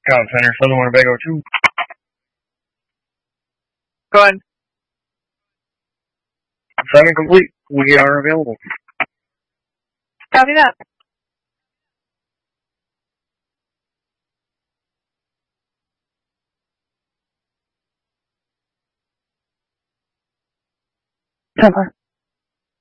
Town Center, Southern Winnebago 2. Go ahead. Assignment complete. We are available. Copy that. Temper.